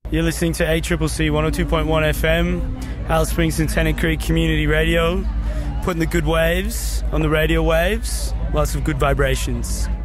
You're listening to ACCC 102.1 FM, Alice Springs and Tennant Creek Community Radio, putting the good waves on the radio waves, lots of good vibrations.